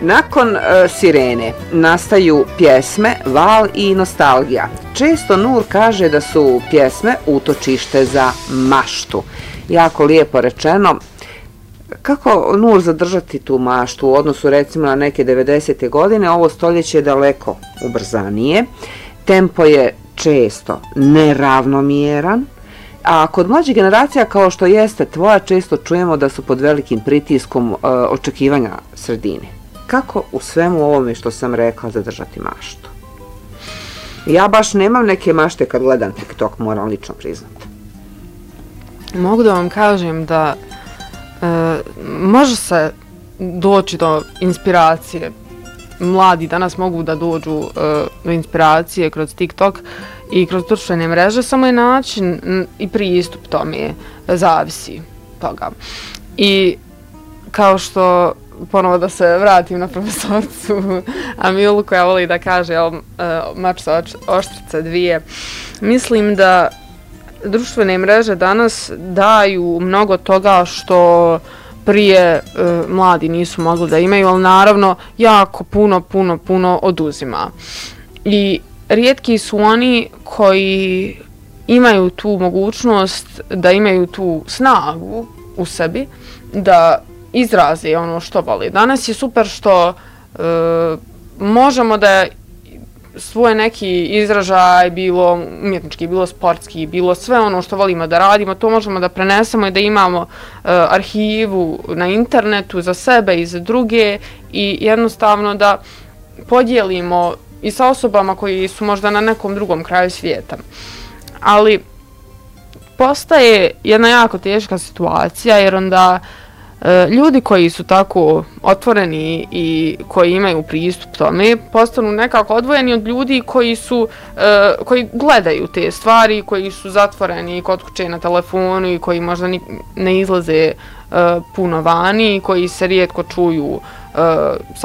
Nakon Sirene nastaju pjesme, val i nostalgija. Često Nur kaže da su pjesme utočište za maštu. Jako lijepo rečeno. Kako Nur zadržati tu maštu u odnosu recimo na neke 90. godine? Ovo stoljeće je daleko ubrzanije. Tempo je često neravnomjeran. A kod mlađih generacija kao što jeste tvoja često čujemo da su pod velikim pritiskom očekivanja sredine. Kako u svemu ovome što sam rekla zadržati maštu? Ja baš nemam neke mašte kad gledam TikTok, moram lično priznati. Mogu da vam kažem da može se doći do inspiracije. Mladi danas mogu da dođu do inspiracije kroz TikTok i kroz društvene mreže, samo je način i pristup tome zavisi toga. I kao što, ponovo da se vratim na profesorcu Amilu koja voli da kaže mač sa oštrice dvije, mislim da društvene mreže danas daju mnogo toga što prije mladi nisu mogli da imaju, ali naravno jako puno oduzima. I rijetki su oni koji imaju tu mogućnost, da imaju tu snagu u sebi, da izraze ono što voli. Danas je super što možemo da svoj neki izražaj, bilo umjetnički, bilo sportski, bilo sve ono što volimo da radimo, to možemo da prenesemo i da imamo arhivu na internetu za sebe i za druge i jednostavno da podijelimo i sa osobama koji su možda na nekom drugom kraju svijeta. Ali postaje jedna jako teška situacija jer onda ljudi koji su tako otvoreni i koji imaju pristup tome postanu nekako odvojeni od ljudi koji gledaju te stvari, koji su zatvoreni kod kuće na telefonu i koji možda ne izlaze puno vani, koji se rijetko čuju sa